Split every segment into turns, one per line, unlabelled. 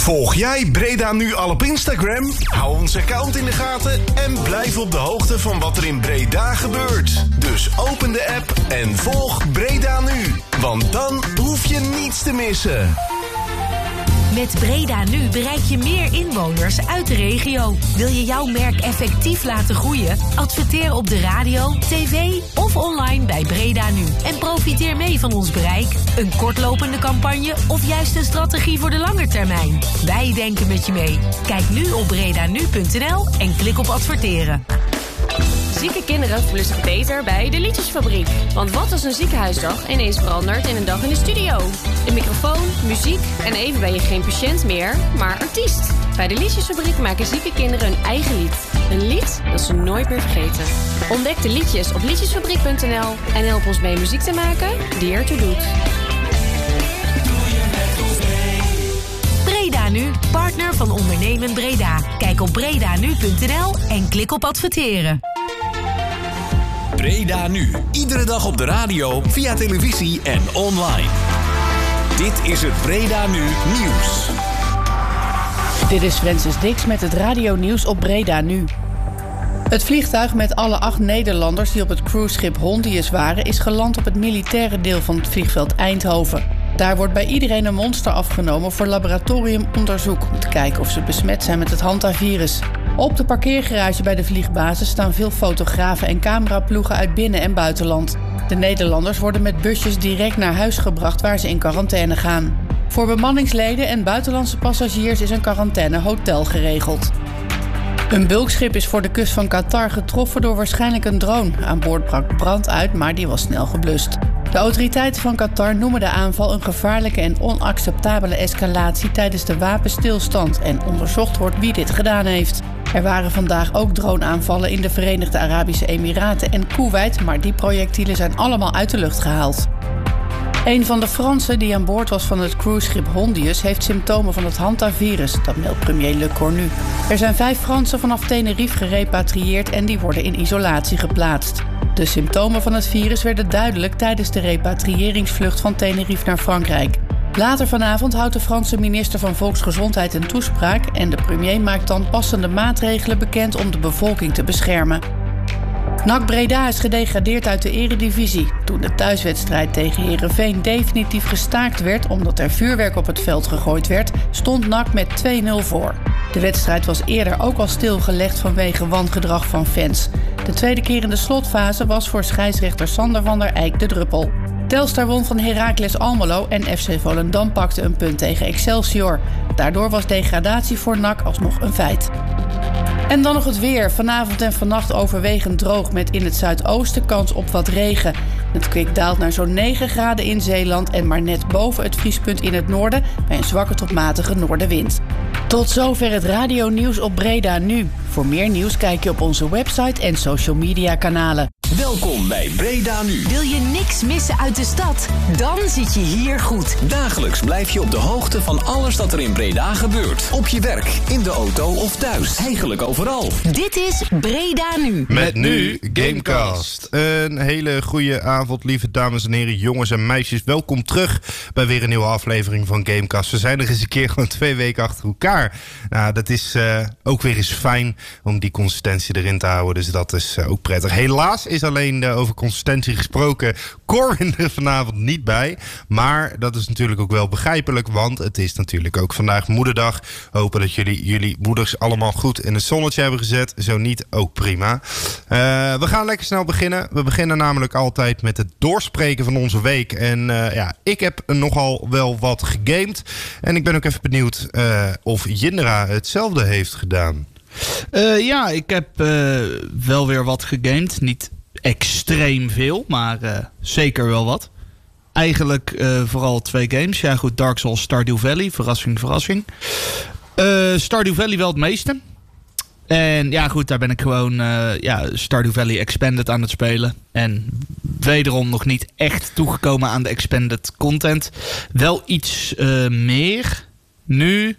Volg jij Breda Nu al op Instagram? Hou ons account in de gaten en blijf op de hoogte van wat er in Breda gebeurt. Dus open de app en volg Breda Nu. Want dan hoef je niets te missen.
Met Breda Nu bereik je meer inwoners uit de regio. Wil je jouw merk effectief laten groeien? Adverteer op de radio, tv of online bij Breda Nu. En profiteer mee van ons bereik. Een kortlopende campagne of juist een strategie voor de lange termijn. Wij denken met je mee. Kijk nu op bredanu.nl en klik op adverteren.
Zieke kinderen voelen zich beter bij de Liedjesfabriek. Want wat als een ziekenhuisdag ineens verandert in een dag in de studio? Een microfoon, muziek en even ben je geen patiënt meer, maar artiest. Bij de Liedjesfabriek maken zieke kinderen hun eigen lied. Een lied dat ze nooit meer vergeten. Ontdek de liedjes op liedjesfabriek.nl en help ons mee muziek te maken die ertoe doet.
Breda Nu, partner van Ondernemen Breda. Kijk op bredanu.nl en klik op adverteren.
Breda Nu. Iedere dag op de radio, via televisie en online. Dit is het Breda Nu nieuws.
Dit is Francis Dix met het radionieuws op Breda Nu. Het vliegtuig met alle 8 Nederlanders die op het cruiseschip Hondius waren is geland op het militaire deel van het vliegveld Eindhoven. Daar wordt bij iedereen een monster afgenomen voor laboratoriumonderzoek om te kijken of ze besmet zijn met het hantavirus. Op de parkeergarage bij de vliegbasis staan veel fotografen en cameraploegen uit binnen- en buitenland. De Nederlanders worden met busjes direct naar huis gebracht waar ze in quarantaine gaan. Voor bemanningsleden en buitenlandse passagiers is een quarantainehotel geregeld. Een bulkschip is voor de kust van Qatar getroffen door waarschijnlijk een drone. Aan boord brak brand uit, maar die was snel geblust. De autoriteiten van Qatar noemen de aanval een gevaarlijke en onacceptabele escalatie tijdens de wapenstilstand en onderzocht wordt wie dit gedaan heeft. Er waren vandaag ook droneaanvallen in de Verenigde Arabische Emiraten en Koeweit, maar die projectielen zijn allemaal uit de lucht gehaald. Een van de Fransen die aan boord was van het cruiseschip Hondius heeft symptomen van het hantavirus, dat meldt premier Le Cornu. Er zijn 5 Fransen vanaf Tenerife gerepatrieerd en die worden in isolatie geplaatst. De symptomen van het virus werden duidelijk tijdens de repatriëringsvlucht van Tenerife naar Frankrijk. Later vanavond houdt de Franse minister van Volksgezondheid een toespraak en de premier maakt dan passende maatregelen bekend om de bevolking te beschermen. NAC Breda is gedegradeerd uit de eredivisie. Toen de thuiswedstrijd tegen Heerenveen definitief gestaakt werd omdat er vuurwerk op het veld gegooid werd, stond NAC met 2-0 voor. De wedstrijd was eerder ook al stilgelegd vanwege wangedrag van fans. De tweede keer in de slotfase was voor scheidsrechter Sander van der Eyck de druppel. Telstar won van Heracles Almelo en FC Volendam pakte een punt tegen Excelsior. Daardoor was degradatie voor NAC alsnog een feit. En dan nog het weer. Vanavond en vannacht overwegend droog met in het zuidoosten kans op wat regen. Het kwik daalt naar zo'n 9 graden in Zeeland en maar net boven het vriespunt in het noorden bij een zwakke tot matige noordenwind. Tot zover het radionieuws op Breda Nu. Voor meer nieuws kijk je op onze website en social media kanalen.
Welkom bij Breda Nu.
Wil je niks missen uit de stad? Dan zit je hier goed.
Dagelijks blijf je op de hoogte van alles dat er in Breda gebeurt. Op je werk, in de auto of thuis. Eigenlijk overal.
Dit is Breda Nu.
Met nu Gamecast. Een hele goede avond, lieve dames en heren, jongens en meisjes. Welkom terug bij weer een nieuwe aflevering van Gamecast. We zijn er eens een keer gewoon 2 weken achter elkaar. Nou, dat is ook weer eens fijn om die consistentie erin te houden. Dus dat is ook prettig. Helaas is alleen over consistentie gesproken Corwin er vanavond niet bij. Maar dat is natuurlijk ook wel begrijpelijk, want het is natuurlijk ook vandaag moederdag. Hopen dat jullie moeders allemaal goed in het zonnetje hebben gezet. Zo niet, ook prima. We gaan lekker snel beginnen. We beginnen namelijk altijd met het doorspreken van onze week. En ik heb nogal wel wat gegamed. En ik ben ook even benieuwd of Jindra hetzelfde heeft gedaan.
Ik heb wel weer wat gegamed. Niet extreem veel, maar zeker wel wat. Eigenlijk vooral 2 games. Ja goed, Dark Souls, Stardew Valley. Verrassing. Stardew Valley wel het meeste. En ja goed, daar ben ik gewoon Stardew Valley Expanded aan het spelen. En wederom nog niet echt toegekomen aan de Expanded content. Wel iets meer nu.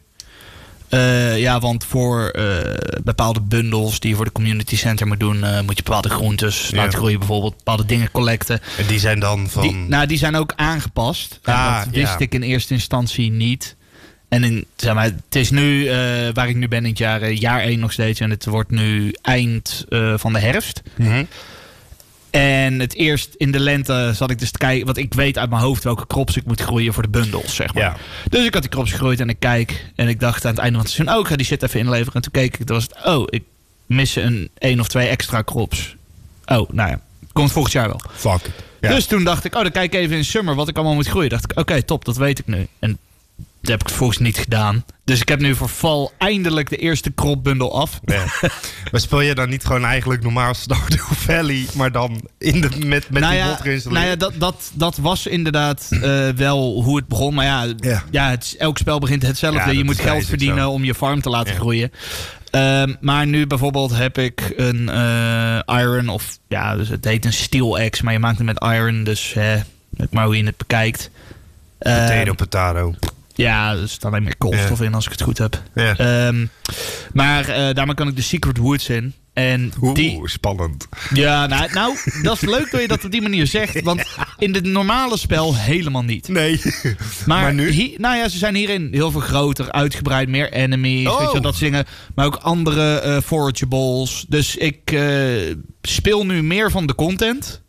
Want voor bepaalde bundles die je voor de community center moet doen, moet je bepaalde groentes laten groeien, bijvoorbeeld bepaalde dingen collecten.
En die zijn dan van...
Die zijn ook aangepast. Dat wist ik in eerste instantie niet. En het is nu, waar ik nu ben in het jaar 1 nog steeds. En het wordt nu eind van de herfst.
Mm-hmm.
En het eerst in de lente zat ik dus te kijken. Want ik weet uit mijn hoofd welke crops ik moet groeien voor de bundles, zeg maar.
Ja.
Dus ik had die crops gegroeid en ik kijk. En ik dacht aan het einde van het seizoen, ik ga die shit even inleveren. En toen keek ik, toen was het, ik mis een 1 of 2 extra crops. Nou ja, komt volgend jaar wel.
Fuck it. Ja.
Dus toen dacht ik, dan kijk ik even in summer wat ik allemaal moet groeien. Dacht ik, oké, top, dat weet ik nu. En dat heb ik vervolgens niet gedaan. Dus ik heb nu voor fall eindelijk de eerste cropbundel af.
Ja. Maar speel je dan niet gewoon eigenlijk normaal Stardew Valley, maar dan met die mod geïnstalleerd?
Nou ja, dat was inderdaad wel hoe het begon. Maar elk spel begint hetzelfde.
Ja,
je moet geld
het
verdienen
zo.
om je farm te laten groeien. Maar nu bijvoorbeeld heb ik een iron dus het heet een steel axe, maar je maakt het met iron, dus maar hoe je het bekijkt.
Potato.
Ja, er staat alleen meer koolstof in als ik het goed heb.
Ja.
Maar daarmee kan ik de Secret Woods in. En
Spannend.
Ja, nou, dat is leuk dat je dat op die manier zegt. Want in het normale spel helemaal niet.
Nee.
Maar
nu?
Ze zijn hierin heel veel groter, uitgebreid, meer enemies. Weet je, dat soort dingen. Maar ook andere forageables. Dus ik speel nu meer van de content.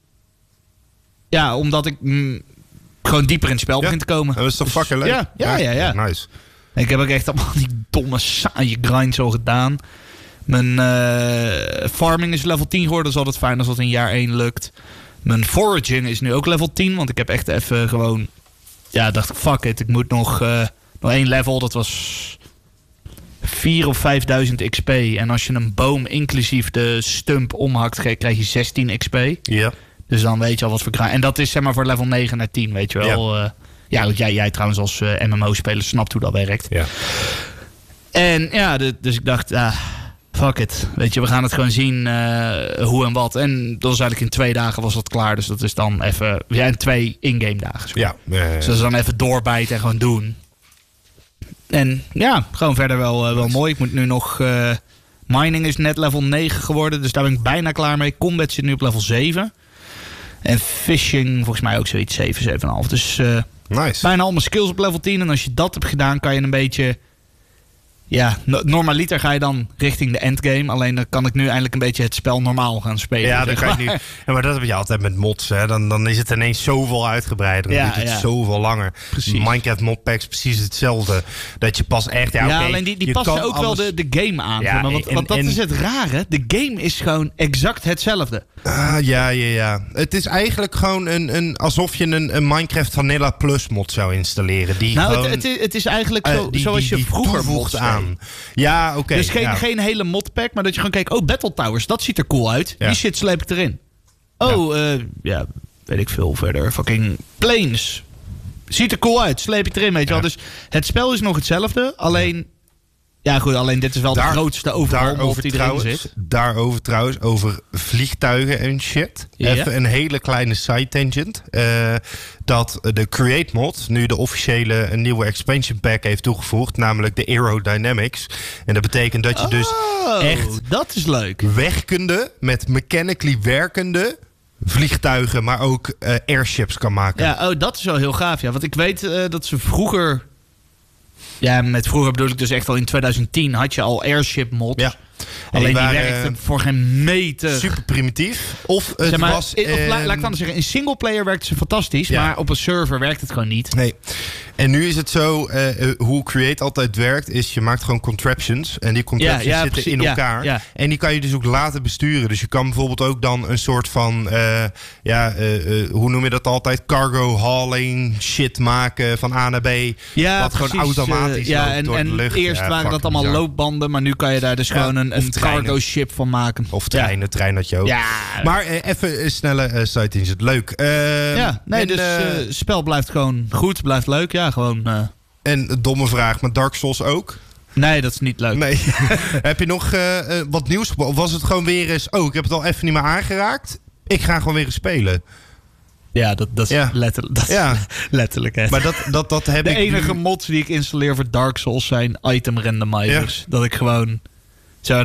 Ja, omdat ik gewoon dieper in het spel begin te komen.
Dat is toch fucking leuk?
Ja.
Nice.
Ik heb ook echt allemaal die domme, saaie grinds al gedaan. Mijn farming is level 10 geworden. Dat is altijd fijn als dat in jaar 1 lukt. Mijn foraging is nu ook level 10. Want ik heb echt even gewoon... Ja, dacht ik, fuck it. Ik moet nog 1 level. Dat was 4.000 of 5.000 XP. En als je een boom inclusief de stump omhakt, krijg je 16 XP.
Ja.
Dus dan weet je al wat voor grind. En dat is zeg maar voor level 9 naar 10, weet je wel. Want jij trouwens als MMO-speler snapt hoe dat werkt.
Ja.
En dus ik dacht... fuck it. Weet je, we gaan het gewoon zien hoe en wat. En dat was eigenlijk in 2 dagen was dat klaar. Dus dat is dan even... in 2 in-game dagen.
Ja.
Dus dat is dan even doorbijten en gewoon doen. En gewoon verder wel mooi. Ik moet nu nog... mining is net level 9 geworden. Dus daar ben ik bijna klaar mee. Combat zit nu op level 7. En fishing volgens mij ook zoiets 7, 7,5. Dus
nice.
Bijna al mijn skills op level 10. En als je dat hebt gedaan, kan je een beetje... Ja, normaliter ga je dan richting de endgame. Alleen dan kan ik nu eindelijk een beetje het spel normaal gaan spelen.
Ja, dan kan je nu, maar dat heb je altijd met mods. Hè. Dan is het ineens zoveel uitgebreider. Dan duurt het zoveel langer.
Precies.
Minecraft modpacks precies hetzelfde. Dat je pas echt...
alleen die passen ook alles... wel de game aan.
Ja,
want dat is het rare. De game is gewoon exact hetzelfde.
Ja. Het is eigenlijk gewoon alsof je een Minecraft Vanilla Plus mod zou installeren.
Het is eigenlijk zoals je vroeger mods aan.
Ja, oké.
Dus geen hele modpack, maar dat je gewoon kijkt... Battle Towers, dat ziet er cool uit. Die shit sleep ik erin. Weet ik veel verder. Fucking Planes. Ziet er cool uit, sleep ik erin, weet je wel. Dus het spel is nog hetzelfde, alleen... Ja goed, alleen dit is wel de grootste overal mod die erin zit.
Daarover trouwens, over vliegtuigen en shit.
Ja.
Even een hele kleine side tangent. Dat de Create mod nu de officiële een nieuwe expansion pack heeft toegevoegd. Namelijk de Aerodynamics. En dat betekent dat je dus echt...
dat is leuk.
Werkende, met mechanically werkende... vliegtuigen, maar ook airships kan maken.
Ja, dat is wel heel gaaf. Ja, want ik weet dat ze vroeger... Ja, met vroeger bedoel ik dus echt al in 2010 had je al airship mods. Ja. Alleen die werkte voor geen meter.
Super primitief. Of het was...
laat ik dan zeggen, in singleplayer werkte ze fantastisch. Ja. Maar op een server werkt het gewoon niet.
Nee. En nu is het zo, hoe Create altijd werkt, is je maakt gewoon contraptions. En die contraptions zitten in elkaar. Ja. En die kan je dus ook laten besturen. Dus je kan bijvoorbeeld ook dan een soort van, hoe noem je dat altijd? Cargo hauling shit maken van A naar B.
Ja,
wat gewoon automatisch loopt door de lucht.
Eerst waren dat allemaal loopbanden, maar nu kan je daar dus gewoon een cargo ship van maken.
Of treinen, trein had je ook. Ja. Maar even een snelle site is het leuk.
Het spel blijft gewoon goed, blijft leuk. Ja, gewoon.
En een domme vraag, maar Dark Souls ook?
Nee, dat is niet leuk.
Nee. Heb je nog wat nieuws? Of was het gewoon weer eens... ik heb het al even niet meer aangeraakt. Ik ga gewoon weer eens spelen.
Ja, dat is letterlijk. Hè.
Maar dat heb
de
ik
enige mods die ik installeer voor Dark Souls zijn item randomizers. Ja. Dat ik gewoon...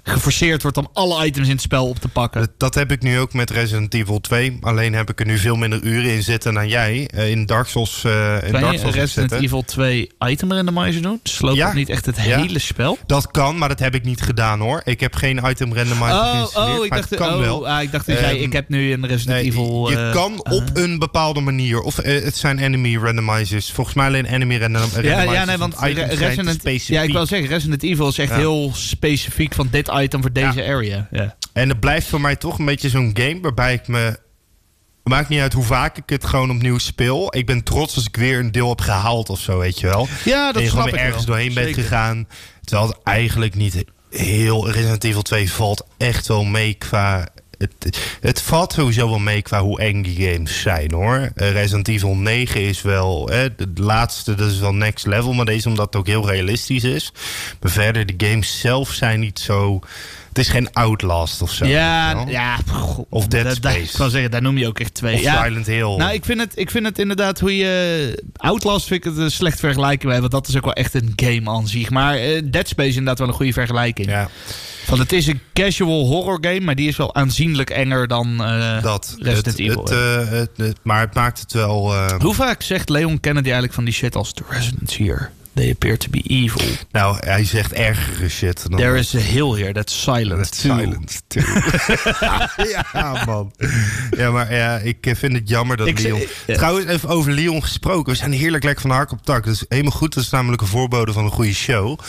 geforceerd wordt om alle items in het spel op te pakken.
Dat heb ik nu ook met Resident Evil 2. Alleen heb ik er nu veel minder uren in zitten dan jij. In Dark Souls
Resident Evil 2 item randomizer doen? Sloopt dat niet echt het hele spel?
Dat kan, maar dat heb ik niet gedaan hoor. Ik heb geen item randomizer geïnstalleerd.
Ik dacht,
kan wel.
Ik dacht dat jij, ik heb nu een Resident Evil...
Je kan op een bepaalde manier, of het zijn enemy randomizers. Volgens mij alleen enemy randomizers.
Want Resident... Ja, ik wil zeggen, Resident Evil is echt heel specifiek van dit item voor deze area. Ja.
En het blijft voor mij toch een beetje zo'n game waarbij ik me... Maakt niet uit hoe vaak ik het gewoon opnieuw speel. Ik ben trots als ik weer een deel heb gehaald of zo, weet je wel.
Ja, dat
en je
snap
gewoon
ik
ergens
wel.
doorheen
Zeker.
bent gegaan. Terwijl het eigenlijk niet heel... Resident Evil 2 valt echt wel mee qua... Het valt sowieso wel mee qua hoe eng die games zijn, hoor. Resident Evil 9 is wel... de laatste, dat is wel next level. Maar deze omdat het ook heel realistisch is. Maar verder, de games zelf zijn niet zo... Het is geen Outlast of zo. Of Dead Space.
Ik wil zeggen, daar noem je ook echt twee.
Of Silent Hill.
Nou, ik vind het inderdaad hoe je... Outlast vind ik het een slecht vergelijken bij. Want dat is ook wel echt een game aan zich. Maar Dead Space is inderdaad wel een goede vergelijking.
Ja.
Want het is een casual horror game, maar die is wel aanzienlijk enger dan Resident Evil.
Maar het maakt het wel...
Hoe vaak zegt Leon Kennedy eigenlijk van die shit als The Residents here? They appear to be evil.
Nou, hij zegt ergere shit. Dan
There is a hill here that's silent too.
Silent too. Ja, man. Ja, maar ik vind het jammer dat Leon... Trouwens, even over Leon gesproken. We zijn heerlijk lekker van de hak op tak. Dat is helemaal goed. Dat is namelijk een voorbode van een goede show.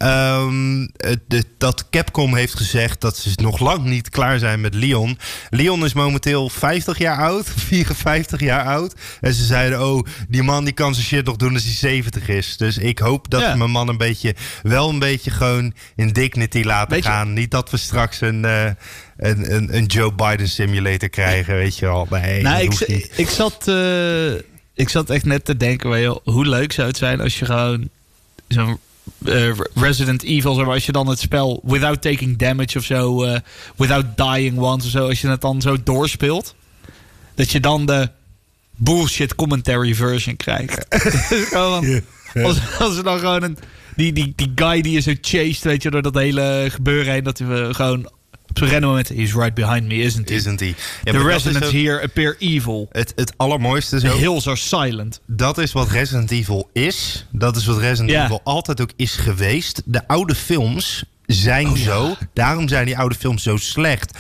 Dat Capcom heeft gezegd dat ze nog lang niet klaar zijn met Leon. Leon is momenteel 50 jaar oud. 54 jaar oud. En ze zeiden, die man die kan zijn shit nog doen als hij 70 is. Dus ik hoop dat we mijn man een beetje gewoon in dignity laten gaan. Niet dat we straks een Joe Biden simulator krijgen, weet je wel. Nee,
nou, ik zat echt net te denken, hoe leuk zou het zijn als je gewoon zo'n Resident Evil, zeg maar, als je dan het spel without taking damage of zo, without dying once of zo, als je het dan zo doorspeelt, dat je dan de bullshit commentary version krijgt. Als er dan gewoon die guy die je zo chased, weet je, door dat hele gebeuren heen, dat we gewoon op zo'n random moment, he's right behind me, isn't he?
Ja,
the residents here appear evil.
Het allermooiste is
The hills are silent.
Dat is wat Resident Evil is. Dat is wat Resident Evil altijd ook is geweest. De oude films zijn zo. Daarom zijn die oude films zo slecht.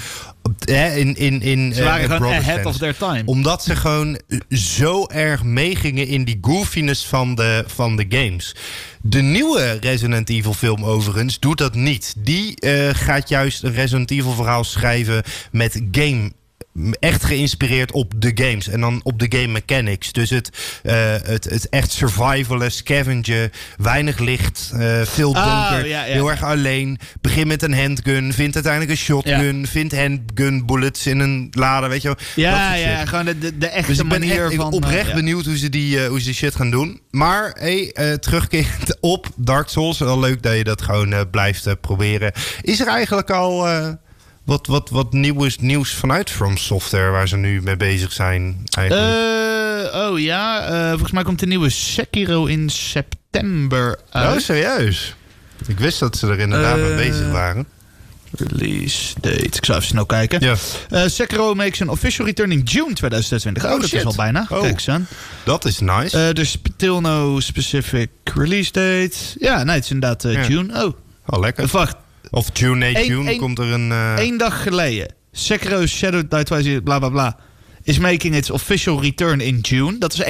Ze
waren gewoon ahead of their time.
Omdat ze gewoon zo erg meegingen in die goofiness van de games. De nieuwe Resident Evil film overigens doet dat niet. Die gaat juist een Resident Evil verhaal schrijven met game. Echt geïnspireerd op de games. En dan op de game mechanics. Dus het echt survivalen, scavengen. Weinig licht. Veel donker. Heel erg alleen. Begin met een handgun. Vind uiteindelijk een shotgun. Vind handgun bullets in een lade. Weet je wel.
Gewoon de echte
dus
manier van...
Ik ben oprecht benieuwd hoe ze die shit gaan doen. Maar terugkerend op Dark Souls. Wel leuk dat je dat gewoon blijft proberen. Is er eigenlijk al... Wat nieuws vanuit From Software waar ze nu mee bezig zijn eigenlijk?
Volgens mij komt de nieuwe Sekiro in september uit.
Oh, serieus? Ik wist dat ze er inderdaad mee bezig waren.
Release date. Ik zal even snel kijken. Ja. Sekiro makes an official return in June 2020. Dat
shit.
is al bijna. Kijk eens aan.
Dat is nice.
Dus still no specific release date. Ja, nee, het is inderdaad June.
Oh, lekker.
Wacht.
Of June komt er een...
1 dag geleden. Sekiro Shadow Die Twice, bla bla bla, is making its official return in June. Dat is